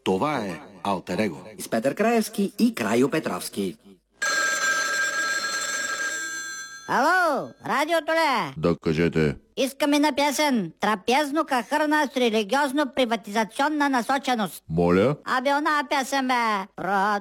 Това е Алтер Его. С Петър Краевски и Крайо Петровски. Ало, радиото ли? Да, кажете. Искаме на песен. Трапезно-кахърна с религиозно-приватизационна насоченост. Моля? Абе, она песен, бе.